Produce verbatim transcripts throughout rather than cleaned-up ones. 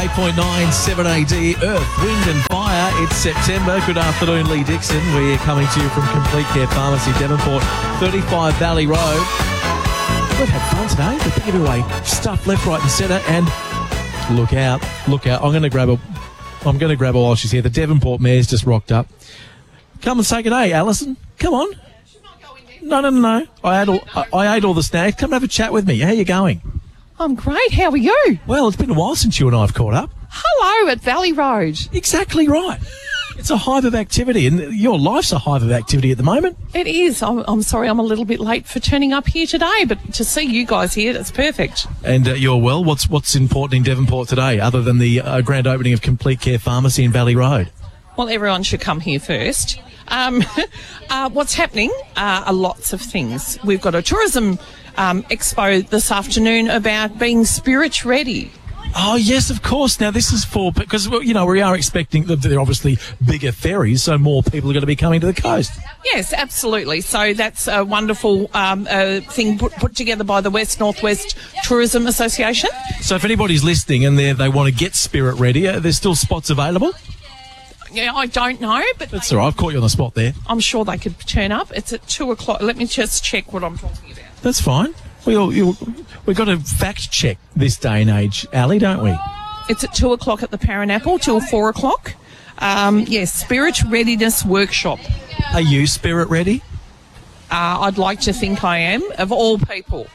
ninety-eight point nine, seven A D, Earth, Wind and Fire. It's September. Good afternoon, Lee Dixon. We're coming to you from Complete Care Pharmacy, Devonport, thirty-five Valley Road. We've had fun today. We're giving away stuff left, right and centre. And look out, look out. I'm going to grab a, I'm going to grab her while she's here. The Devonport Mayor's just rocked up. Come and say good day, Alison. Come on. No, no, no, no. I ate all, I, I ate all the snacks. Come and have a chat with me. How are you going? I'm great. How are you? Well, it's been a while since you and I have caught up. Hello at Valley Road. Exactly right. It's a hive of activity, and your life's a hive of activity at the moment. It is. I'm, I'm sorry I'm a little bit late for turning up here today, but to see you guys here, that's perfect. And uh, you're well. What's what's important in Devonport today, other than the uh, grand opening of Complete Care Pharmacy in Valley Road? Well, everyone should come here first. Um, uh, what's happening uh, are lots of things. We've got a tourism um, expo this afternoon about being spirit ready. Oh, yes, of course. Now, this is for, because, you know, we are expecting that there are obviously bigger ferries, so more people are going to be coming to the coast. Yes, absolutely. So that's a wonderful um, uh, thing put, put together by the West Northwest Tourism Association. So if anybody's listening and they they want to get spirit ready, uh, there's still spots available? Yeah, I don't know, but that's all right. I've caught you on the spot there. I'm sure they could turn up. It's at two o'clock. Let me just check what I'm talking about. That's fine. We all, you, we've got to fact check this day and age, Ali, don't we? It's at two o'clock at the Paranapple till four o'clock. Um, yes, Spirit Readiness Workshop. Are you spirit ready? Uh, I'd like to think I am, of all people.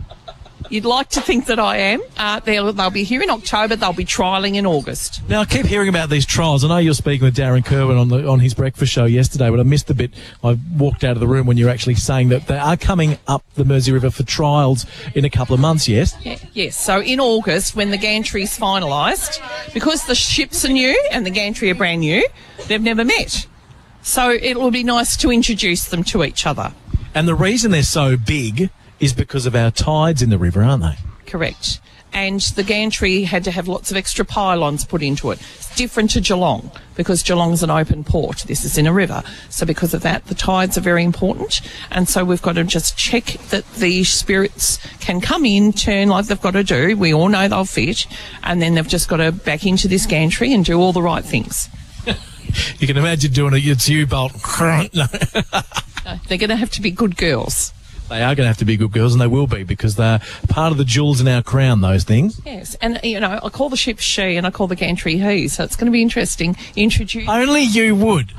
You'd like to think that I am. Uh, they'll, they'll be here in October. They'll be trialling in August. Now, I keep hearing about these trials. I know you're speaking with Darren Kerwin on the on his breakfast show yesterday, but I missed the bit. I walked out of the room when you were actually saying that they are coming up the Mersey River for trials in a couple of months, yes? Yeah, yes. So in August, when the gantry is finalised, because the ships are new and the gantry are brand new, they've never met. So it will be nice to introduce them to each other. And the reason they're so big is because of our tides in the river, aren't they? Correct. And the gantry had to have lots of extra pylons put into it. It's different to Geelong because Geelong's an open port. This is in a river. So because of that, the tides are very important. And so we've got to just check that the spirits can come in, turn like they've got to do. We all know they'll fit. And then they've just got to back into this gantry and do all the right things. You can imagine doing a it's you bolt. No. No, they're going to have to be good girls. They are going to have to be good girls, and they will be, because they're part of the jewels in our crown, those things. Yes, and, you know, I call the ship she and I call the gantry he, so it's going to be interesting. Introduce. Only you would.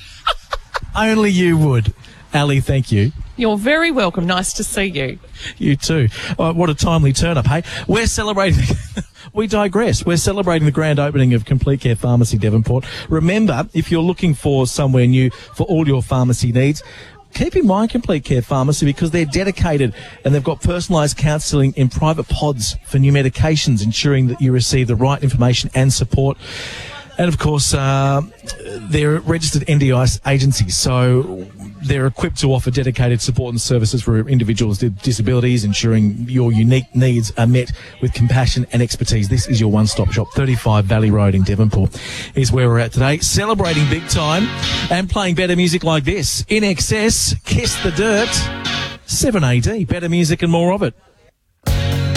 Only you would. Ali, thank you. You're very welcome. Nice to see you. You too. Oh, what a timely turn-up, hey? We're celebrating... We digress. We're celebrating the grand opening of Complete Care Pharmacy Devonport. Remember, if you're looking for somewhere new for all your pharmacy needs, keep in mind Complete Care Pharmacy, because they're dedicated and they've got personalised counselling in private pods for new medications, ensuring that you receive the right information and support. And, of course, uh, they're a registered N D I S agency, so they're equipped to offer dedicated support and services for individuals with disabilities, ensuring your unique needs are met with compassion and expertise. This is your one-stop shop. thirty-five Valley Road in Devonport is where we're at today, celebrating big time and playing better music like this. In Excess, Kiss the Dirt, seven A D, better music and more of it.